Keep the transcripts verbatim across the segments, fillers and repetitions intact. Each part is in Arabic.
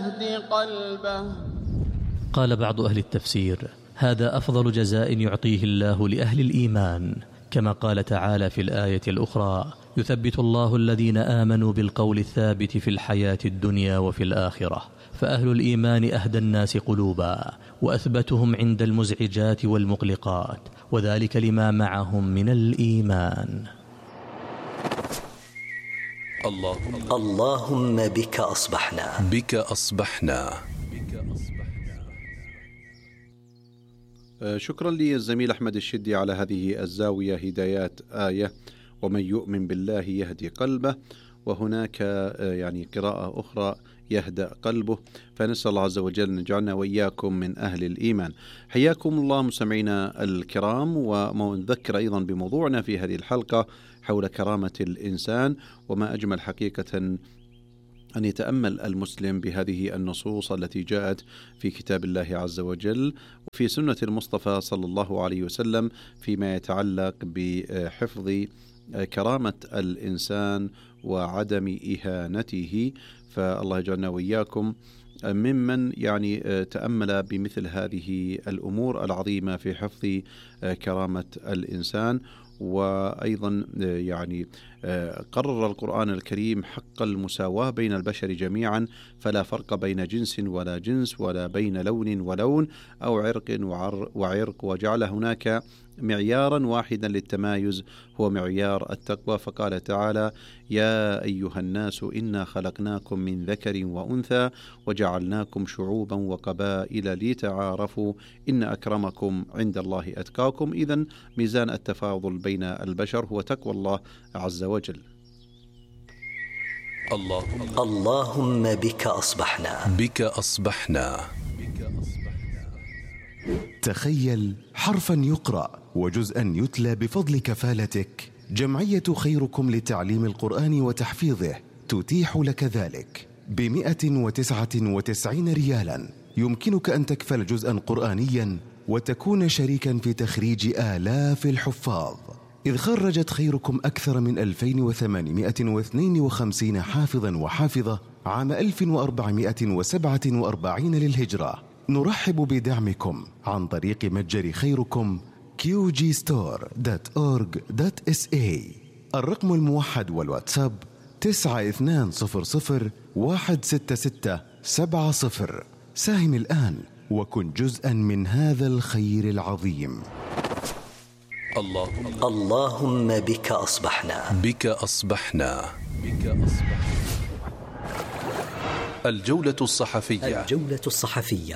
يهدي قلبه. قال بعض أهل التفسير: هذا أفضل جزاء يعطيه الله لأهل الإيمان، كما قال تعالى في الآية الأخرى: يثبت الله الذين آمنوا بالقول الثابت في الحياة الدنيا وفي الآخرة. فأهل الإيمان أهدى الناس قلوبا وأثبتهم عند المزعجات والمقلقات، وذلك لما معهم من الإيمان. اللهم, اللهم بك أصبحنا بك أصبحنا شكرا للزميل أحمد الشدي على هذه الزاوية. هدايات آية ومن يؤمن بالله يهدي قلبه، وهناك يعني قراءة أخرى يهدأ قلبه. فنسأل الله عز وجل أن يجعلنا وإياكم من أهل الإيمان. حياكم الله مستمعينا الكرام، ونذكر أيضا بموضوعنا في هذه الحلقة حول كرامة الإنسان، وما أجمل حقيقة أن يتأمل المسلم بهذه النصوص التي جاءت في كتاب الله عز وجل وفي سنة المصطفى صلى الله عليه وسلم فيما يتعلق بحفظ كرامة الإنسان وعدم إهانته. فالله يجعلنا وإياكم ممن يعني تأمل بمثل هذه الأمور العظيمة في حفظ كرامة الإنسان. وأيضا يعني قرر القرآن الكريم حق المساواة بين البشر جميعا، فلا فرق بين جنس ولا جنس، ولا بين لون ولون، أو عرق وعرق، وجعل هناك معيارا واحدا للتمايز هو معيار التقوى. فقال تعالى: يا أيها الناس إنا خلقناكم من ذكر وأنثى وجعلناكم شعوبا وقبائل لتعارفوا إن أكرمكم عند الله أتقاكم. إذن ميزان التفاضل بين البشر هو تقوى الله عز وجل. اللهم, اللهم بك أصبحنا بك أصبحنا تخيل حرفا يقرأ وجزءا يتلى بفضل كفالتك. جمعية خيركم لتعليم القرآن وتحفيظه تتيح لك ذلك بمئة وتسعة وتسعين ريالا. يمكنك أن تكفل جزءا قرآنيا وتكون شريكا في تخريج آلاف الحفاظ، إذ خرجت خيركم أكثر من ألفين وثمانمئة واثنين وخمسين حافظا وحافظة عام ألف وأربعمئة وسبعة وأربعين للهجرة. نرحب بدعمكم عن طريق متجر خيركم كيو جي ستور دوت أورج دوت إس إيه. الرقم الموحد والواتساب تسعة اثنان صفر صفر واحد ستة ستة سبعة صفر. ساهم الآن وكن جزءا من هذا الخير العظيم. اللهم, اللهم بك أصبحنا بك أصبحنا بك أصبحنا الجولة الصحفية الجولة الصحفية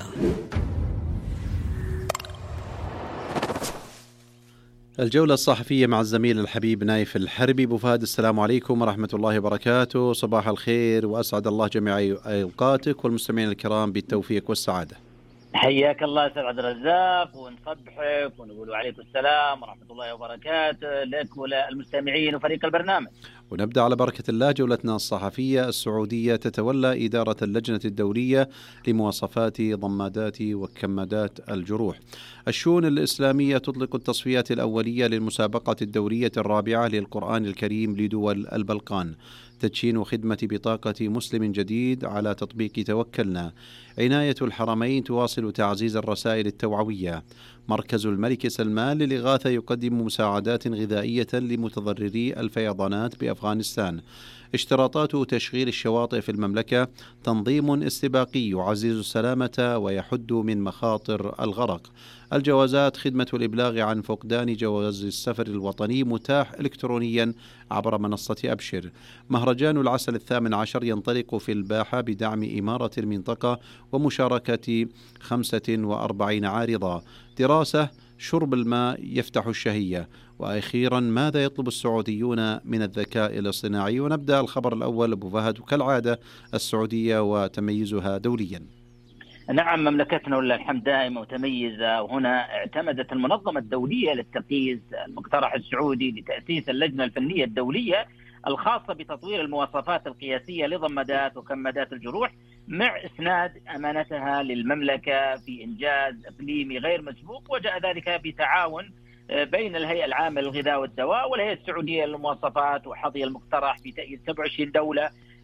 الجولة الصحفية مع الزميل الحبيب نايف الحربي. أبو فهد، السلام عليكم ورحمة الله وبركاته. صباح الخير وأسعد الله جميع أوقاتك والمستمعين الكرام بالتوفيق والسعادة. حياك الله أستاذ عبد الرزاق، ونصبحك ونقول عليكم السلام ورحمة الله وبركاته لك وللمستمعين وفريق البرنامج. ونبدأ على بركة الله جولتنا الصحفية. السعودية تتولى إدارة اللجنة الدولية لمواصفات ضمادات وكمادات الجروح. الشؤون الإسلامية تطلق التصفيات الأولية للمسابقة الدورية الرابعة للقرآن الكريم لدول البلقان. تدشين خدمة بطاقة مسلم جديد على تطبيق توكلنا. عناية الحرمين تواصل تعزيز الرسائل التوعوية. مركز الملك سلمان للإغاثة يقدم مساعدات غذائية لمتضرري الفيضانات بأفغانستان. اشتراطات تشغيل الشواطئ في المملكة. تنظيم استباقي يعزز السلامة ويحد من مخاطر الغرق. الجوازات خدمة الإبلاغ عن فقدان جواز السفر الوطني متاح إلكترونيا عبر منصة أبشر. مهرجان العسل الثامن عشر ينطلق في الباحة بدعم إمارة المنطقة ومشاركة خمسة وأربعين عارضة. دراسة شرب الماء يفتح الشهية. وأخيرا ماذا يطلب السعوديون من الذكاء الاصطناعي؟ ونبدأ الخبر الأول أبو فهد كالعادة السعودية وتميزها دوليا. نعم، مملكتنا ولله الحمد دائما متميزة، وهنا اعتمدت المنظمة الدولية للتركيز المقترح السعودي لتأسيس اللجنة الفنية الدولية الخاصة بتطوير المواصفات القياسية لضمادات وكمادات الجروح، مع إسناد أمانتها للمملكة في إنجاز إقليمي غير مسبوق. وجاء ذلك بتعاون بين الهيئة العامة للغذاء والدواء والهيئة السعودية للمواصفات، وحظي المقترح بتأييد سبع وعشرين دولة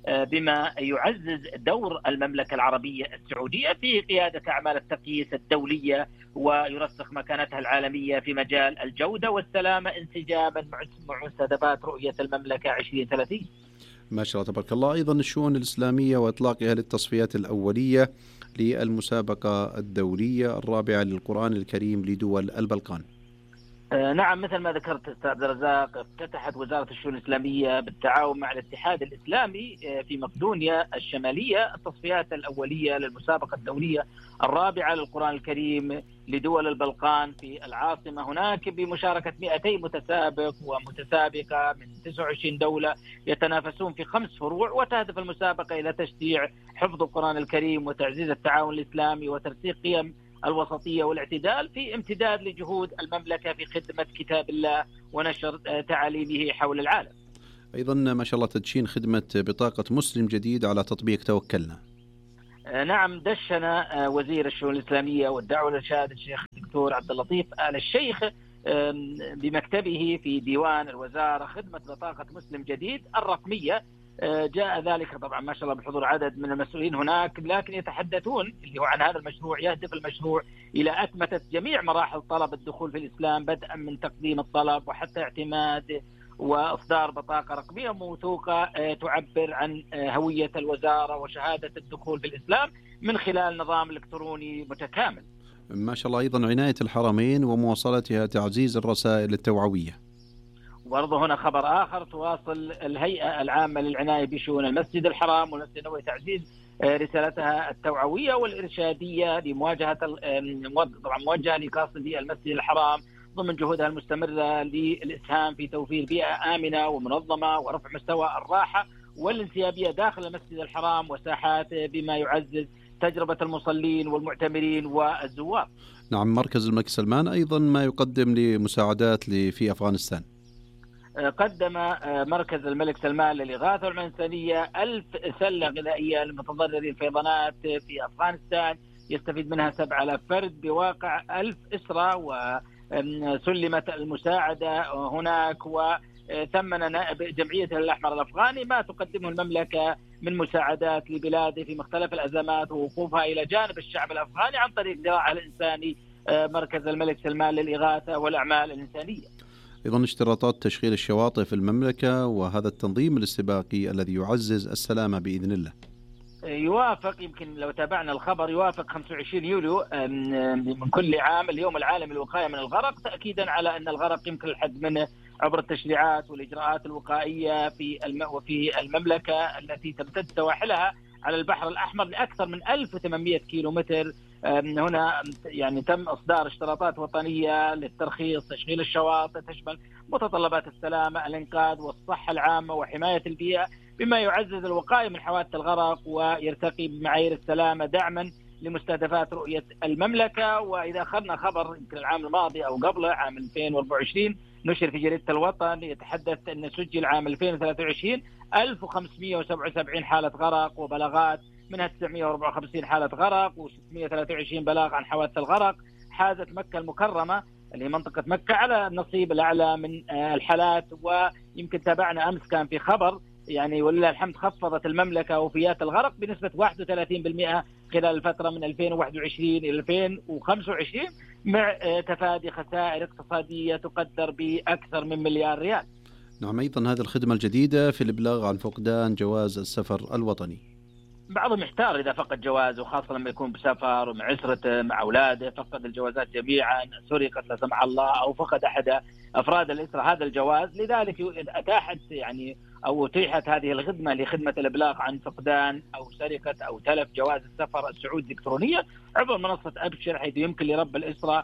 بما يعزز دور المملكة العربية السعودية في قيادة أعمال التقييس الدولية ويرسخ مكانتها العالمية في مجال الجودة والسلامة انسجاما مع مستهدفات رؤية المملكة عشرين ثلاثين. ما شاء الله تبارك الله. أيضا الشؤون الإسلامية وإطلاقها للتصفيات الأولية للمسابقة الدولية الرابعة للقرآن الكريم لدول البلقان. نعم، مثل ما ذكرت أستاذ عبد الرزاق، افتتحت وزارة الشؤون الإسلامية بالتعاون مع الاتحاد الإسلامي في مقدونيا الشمالية التصفيات الأولية للمسابقة الدولية الرابعة للقرآن الكريم لدول البلقان في العاصمة هناك، بمشاركة مئتي متسابق ومتسابقة من تسعة وعشرين دولة يتنافسون في خمس فروع. وتهدف المسابقة إلى تشجيع حفظ القرآن الكريم وتعزيز التعاون الإسلامي وترسيخ قيم الوسطية والاعتدال في امتداد لجهود المملكة في خدمة كتاب الله ونشر تعاليمه حول العالم. أيضا ما شاء الله تدشين خدمة بطاقة مسلم جديد على تطبيق توكلنا. نعم، دشن وزير الشؤون الإسلامية والدعوة والإرشاد الشيخ الدكتور عبد اللطيف آل الشيخ بمكتبه في ديوان الوزارة خدمة بطاقة مسلم جديد الرقمية. جاء ذلك طبعا ما شاء الله بحضور عدد من المسؤولين هناك، لكن يتحدثون اللي هو عن هذا المشروع. يهدف المشروع إلى أتمتة جميع مراحل طلب الدخول في الإسلام، بدءا من تقديم الطلب وحتى اعتماد وإصدار بطاقة رقمية موثوقة تعبر عن هوية الوزارة وشهادة الدخول في الإسلام من خلال نظام إلكتروني متكامل. ما شاء الله. أيضا عناية الحرمين ومواصلتها تعزيز الرسائل التوعوية. وبرضه هنا خبر آخر، تواصل الهيئة العامة للعناية بشؤون المسجد الحرام والمسجد النبوي تعزيز رسالتها التوعوية والإرشادية لمواجهة طبعا موجهة لقاصدي المسجد الحرام ضمن جهودها المستمرة للإسهام في توفير بيئة آمنة ومنظمة ورفع مستوى الراحة والانسيابية داخل المسجد الحرام وساحات بما يعزز تجربة المصلين والمعتمرين والزوار. نعم، مركز الملك سلمان أيضا ما يقدم لمساعدات في أفغانستان. قدم مركز الملك سلمان للإغاثة والإنسانية ألف سلة غذائية لمتضرري الفيضانات في أفغانستان يستفيد منها سبعة آلاف فرد بواقع ألف أسرة، وسلمت المساعدة هناك. وثمن نائب جمعية الهلال الأحمر الأفغاني ما تقدمه المملكة من مساعدات لبلاده في مختلف الأزمات ووقوفها إلى جانب الشعب الأفغاني عن طريق ذراعها الإنساني مركز الملك سلمان للإغاثة والأعمال الإنسانية. أيضا اشتراطات تشغيل الشواطئ في المملكة وهذا التنظيم الاستباقي الذي يعزز السلامة بإذن الله. يوافق، يمكن لو تابعنا الخبر، يوافق خمسة وعشرين يوليو من كل عام اليوم العالمي للوقاية من الغرق، تأكيدا على أن الغرق يمكن الحد منه عبر التشريعات والإجراءات الوقائية في وفي المملكة التي تمتد سواحلها على البحر الأحمر لأكثر من ألف وثمانمئة كيلو متر. هنا يعني تم إصدار اشتراطات وطنية للترخيص تشغيل الشواطئ تشمل متطلبات السلامة، الإنقاذ والصحة العامة وحماية البيئة بما يعزز الوقاية من حوادث الغرق ويرتقي بمعايير السلامة دعما لمستهدفات رؤية المملكة. وإذا أخذنا خبر يمكن العام الماضي أو قبله عام ألفين وأربعة وعشرين نشر في جريدة الوطن يتحدث أن سجل عام ألفين وثلاثة وعشرين ألف وخمسمئة وسبعة وسبعين حالة غرق وبلاغات منها تسعمئة وأربعة وخمسين حالة غرق وستمئة وثلاثة وعشرين بلاغ عن حوادث الغرق. حازت مكة المكرمة اللي هي منطقة مكة على النصيب الأعلى من الحالات. ويمكن تابعنا أمس كان في خبر يعني ولله الحمد خفضت المملكة وفيات الغرق بنسبة واحد وثلاثين بالمئة خلال الفترة من ألفين وواحد وعشرين إلى ألفين وخمسة وعشرين مع تفادي خسائر اقتصادية تقدر بأكثر من مليار ريال. نعم، أيضا هذه الخدمة الجديدة في الإبلاغ عن فقدان جواز السفر الوطني. بعضهم محتار إذا فقد جوازه، خاصة لما يكون بسفر ومع عسرته مع أولاده، فقد الجوازات جميعا، سرقت لا سمح الله أو فقد أحد أفراد الأسرة هذا الجواز. لذلك أتاحت يعني أو أتيحت هذه الخدمة لخدمة الإبلاغ عن فقدان أو سرقة أو تلف جواز السفر السعودي إلكترونيا عبر منصة أبشر، حيث يمكن لرب الأسرة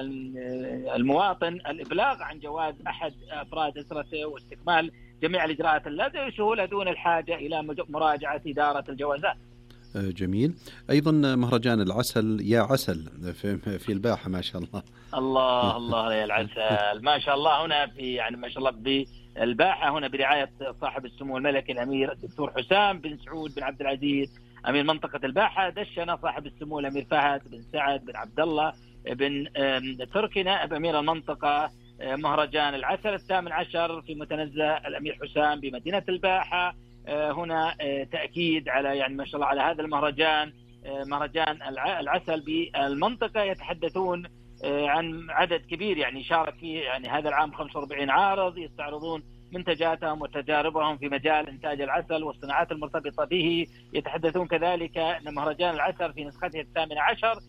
المواطن الإبلاغ عن جواز أحد أفراد أسرته واستكمال جميع الإجراءات اللازمة بسهولة دون الحاجة إلى مراجعة إدارة الجوازات. جميل. أيضا مهرجان العسل يا عسل في الباحة ما شاء الله. الله الله يا العسل ما شاء الله. هنا في يعني ما شاء الله بالباحة هنا برعاية صاحب السمو الملكي الأمير الدكتور حسام بن سعود بن عبد العزيز أمير منطقة الباحة، دشنا صاحب السمو الأمير فهد بن سعد بن عبد الله بن تركي نائب أمير المنطقة مهرجان العسل الثامن عشر في متنزه الأمير حسام بمدينة الباحة هنا تأكيد على يعني ما شاء الله على هذا المهرجان، مهرجان العسل بالمنطقة. يتحدثون عن عدد كبير يعني شارك فيه يعني هذا العام خمسة وأربعين عارض يستعرضون منتجاتهم وتجاربهم في مجال إنتاج العسل والصناعات المرتبطة به. يتحدثون كذلك أن مهرجان العسل في نسخته الثامنة عشر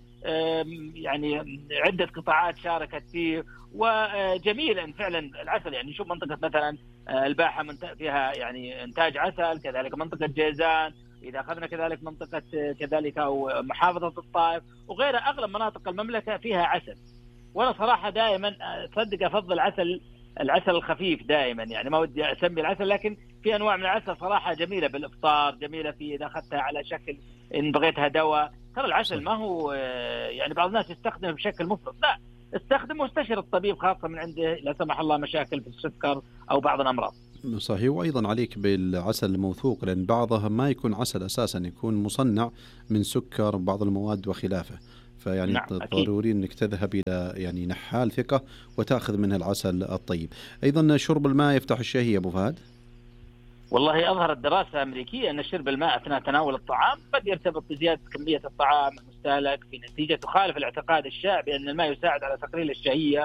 يعني عدة قطاعات شاركت فيه، وجميل أن فعلا العسل يعني نشوف منطقة مثلا الباحة فيها يعني إنتاج عسل، كذلك منطقة جيزان، إذا أخذنا كذلك منطقة كذلك أو محافظة الطائف وغيرها، أغلب مناطق المملكة فيها عسل. وأنا صراحة دائما صدق أفضل عسل العسل الخفيف دائما، يعني ما ودي أسمي العسل، لكن في أنواع من العسل صراحة جميلة بالإفطار، جميلة في إذا أخذتها على شكل إن بغيتها دواء. ترى العسل ما هو يعني بعض الناس يستخدمه بشكل مفرط، لا، استخدمه واستشر الطبيب خاصة من عنده لا سمح الله مشاكل في السكر أو بعض الأمراض. صحيح. وأيضا عليك بالعسل الموثوق، لأن بعضها ما يكون عسل أساسا، يكون مصنع من سكر وبعض المواد وخلافه، فيعني نعم ضروري أنك تذهب إلى يعني نحال ثقة وتأخذ منه العسل الطيب. أيضا شرب الماء يفتح الشهية أبو فهد. والله أظهرت دراسة أمريكية أن شرب الماء أثناء تناول الطعام قد يرتبط بزيادة كمية الطعام المستهلك، في نتيجة تخالف الاعتقاد الشائع بأن الماء يساعد على تقليل الشهية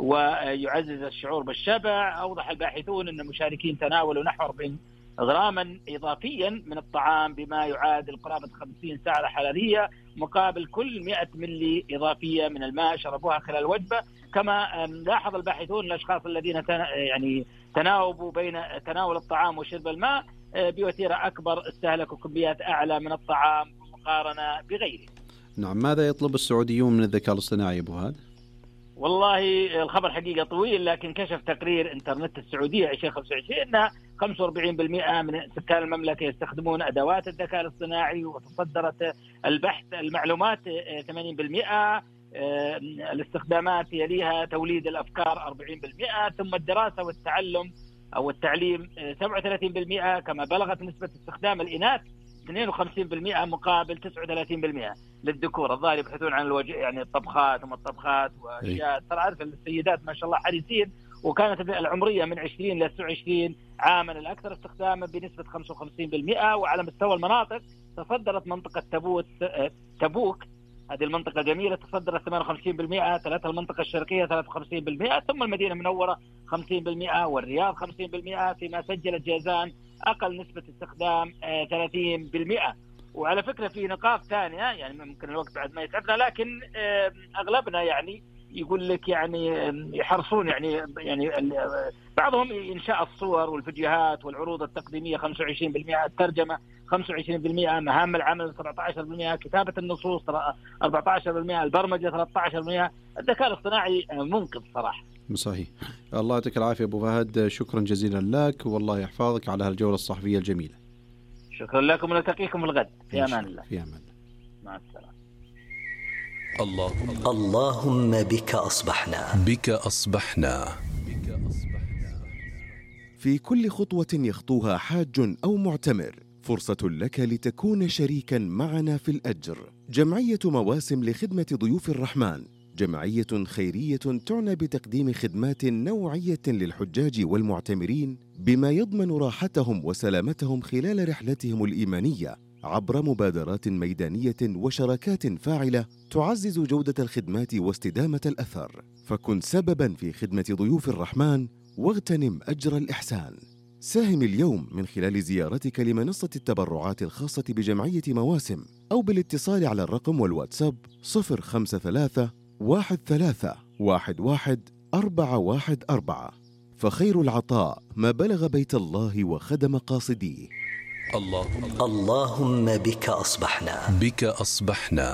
ويعزز الشعور بالشبع. أوضح الباحثون أن المشاركين تناولوا نحو أربعين غراما إضافيا من الطعام بما يعادل قرابة خمسين سعرة حرارية مقابل كل مئة ملي إضافية من الماء شربوها خلال الوجبة. كما لاحظ الباحثون الأشخاص الذين يعني تناوبوا بين تناول الطعام وشرب الماء بوتيرة أكبر استهلكوا كميات أعلى من الطعام مقارنة بغيره. نعم. ماذا يطلب السعوديون من الذكاء الاصطناعي أبو هاد؟ والله الخبر حقيقة طويل، لكن كشف تقرير انترنت السعودية عشرين خمسة وعشرين أن خمسة وأربعين بالمئة من سكان المملكة يستخدمون أدوات الذكاء الاصطناعي، وتصدرت البحث المعلومات ثمانين بالمئة، الاستخدامات يليها توليد الأفكار أربعين بالمئة، ثم الدراسة والتعلم أو التعليم سبعة وثلاثين بالمئة، كما بلغت نسبة استخدام الإناث اثنين وخمسين بالمئة مقابل تسعة وثلاثين بالمئة للذكور. الظاهر يبحثون عن الوجه يعني الطبخات وما الطبخات واشياء. ترى عارف السيدات ما شاء الله حريصين، وكانت العمرية من عشرين إلى تسعة وعشرين عاما الأكثر استخداما بنسبة خمسة وخمسين بالمئة. وعلى مستوى المناطق تصدرت منطقة تبوك تبوك هذه المنطقة جميلة تصدرت ثمانية وخمسين بالمئة، ثلاثة المنطقة الشرقية ثلاثة وخمسين بالمئة، ثم المدينة المنورة خمسين بالمئة، والرياض خمسين بالمئة، فيما سجلت جيزان أقل نسبة استخدام ثلاثين بالمئة. وعلى فكرة في نقاط ثانية يعني ممكن الوقت بعد ما يتعبنا، لكن أغلبنا يعني يقول لك يعني يحرصون يعني يعني بعضهم إنشاء الصور والفيديوهات والعروض التقديمية خمسة وعشرين بالمئة، الترجمة خمسة وعشرين بالمئة، مهام العمل سبعة عشر بالمئة، كتابة النصوص أربعة عشر بالمئة، البرمجة ثلاثة عشر بالمئة. الذكاء الاصطناعي منقذ صراحة. صحيح. الله يعطيك العافية أبو فهد، شكرا جزيلا لك والله يحفظك على هالجولة الصحفية الجميلة. شكرا لكم ونلتقيكم الغد في أمان الله. في أمان الله. مع السلامة. الله اللهم بك أصبحنا بك أصبحنا في كل خطوة يخطوها حاج أو معتمر فرصة لك لتكون شريكا معنا في الأجر. جمعية مواسم لخدمة ضيوف الرحمن جمعية خيرية تعنى بتقديم خدمات نوعية للحجاج والمعتمرين بما يضمن راحتهم وسلامتهم خلال رحلتهم الإيمانية عبر مبادرات ميدانية وشراكات فاعلة تعزز جودة الخدمات واستدامة الأثر. فكن سبباً في خدمة ضيوف الرحمن واغتنم أجر الإحسان. ساهم اليوم من خلال زيارتك لمنصة التبرعات الخاصة بجمعية مواسم أو بالاتصال على الرقم والواتساب صفر خمسة ثلاثة واحد ثلاثة واحد واحد أربعة واحد أربعة. فخير العطاء ما بلغ بيت الله وخدم قاصديه. الله اللهم بك أصبحنا بك أصبحنا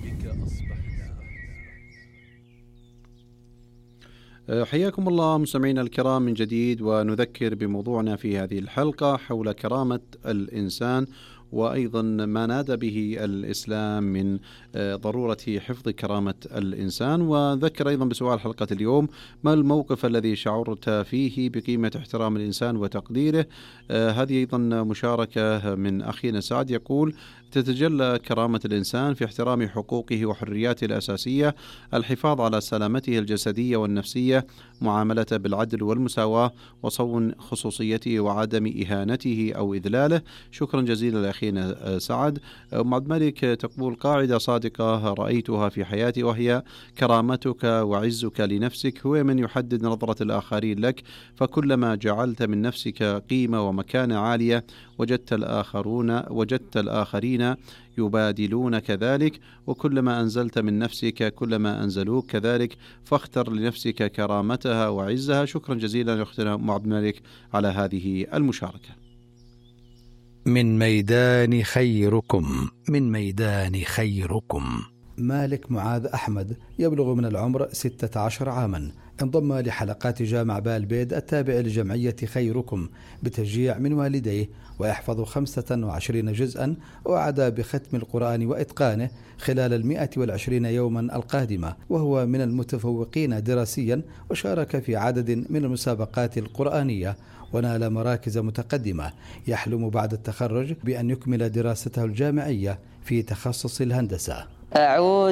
حياكم الله مستمعينا الكرام من جديد، ونذكر بموضوعنا في هذه الحلقة حول كرامة الإنسان وأيضا ما نادى به الإسلام من ضرورة حفظ كرامة الإنسان. وذكر أيضا بسؤال حلقة اليوم: ما الموقف الذي شعرت فيه بقيمة احترام الإنسان وتقديره؟ هذه أيضا مشاركة من أخينا سعد، يقول: تتجلى كرامة الإنسان في احترام حقوقه وحرياته الأساسية، الحفاظ على سلامته الجسدية والنفسية، معاملته بالعدل والمساواة، وصون خصوصيته وعدم إهانته أو إذلاله. شكرا جزيلا لأخينا سعد. أم عبد الملك تقول: قاعدة صادقة رأيتها في حياتي، وهي: كرامتك وعزك لنفسك هو من يحدد نظرة الآخرين لك، فكلما جعلت من نفسك قيمة ومكانة عالية وجدت الآخرون وجدت الآخرين يبادلون كذلك، وكلما أنزلت من نفسك كلما أنزلوك كذلك، فاختر لنفسك كرامتها وعزها. شكرا جزيلا لأختنا أم عبد الملك على هذه المشاركة. من ميدان خيركم من ميدان خيركم مالك معاذ أحمد يبلغ من العمر ستة عشر عاما، انضم لحلقات جامع بالبيد التابع لجمعية خيركم بتشجيع من والديه، ويحفظ خمسة وعشرين جزءا، وعد بختم القرآن وإتقانه خلال المئة والعشرين يوما القادمة، وهو من المتفوقين دراسيا، وشارك في عدد من المسابقات القرآنية ونال مراكز متقدمة. يحلم بعد التخرج بأن يكمل دراسته الجامعية في تخصص الهندسة. أعوذ